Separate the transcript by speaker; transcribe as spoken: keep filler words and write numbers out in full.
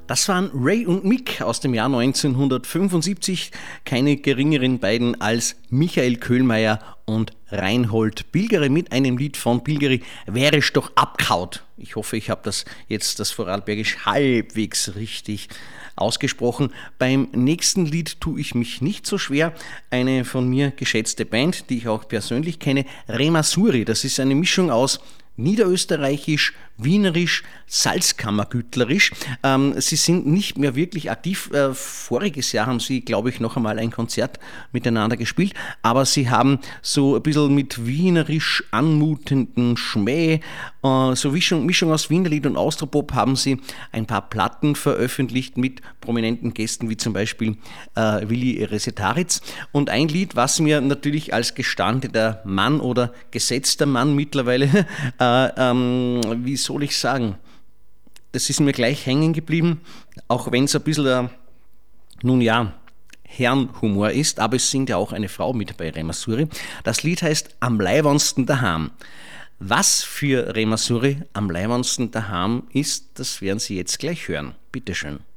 Speaker 1: Das waren Ray und Mick aus dem Jahr neunzehnhundertfünfundsiebzig, keine geringeren beiden als Michael Köhlmeier und Reinhold Bilgeri mit einem Lied von Bilgeri, Wärisch doch abgehaut. Ich hoffe, ich habe das jetzt das Vorarlbergisch halbwegs richtig ausgesprochen. Beim nächsten Lied tue ich mich nicht so schwer. Eine von mir geschätzte Band, die ich auch persönlich kenne, Remasuri. Das ist eine Mischung aus niederösterreichisch, wienerisch, salzkammergütlerisch. Ähm, sie sind nicht mehr wirklich aktiv. Äh, voriges Jahr haben sie, glaube ich, noch einmal ein Konzert miteinander gespielt, aber sie haben so ein bisschen mit wienerisch anmutenden Schmäh, äh, so Mischung, Mischung aus Wienerlied und Austropop, haben sie ein paar Platten veröffentlicht mit prominenten Gästen, wie zum Beispiel äh, Willi Resetaritz. Und ein Lied, was mir natürlich als gestandener Mann oder gesetzter Mann mittlerweile äh, ähm, wie soll ich sagen, das ist mir gleich hängen geblieben, auch wenn es ein bisschen, äh, nun ja, Herrenhumor ist, aber es singt ja auch eine Frau mit bei Remasuri. Das Lied heißt Am leiwandsten daheim. Was für Remasuri am leiwandsten daheim ist, das werden Sie jetzt gleich hören. Bitteschön.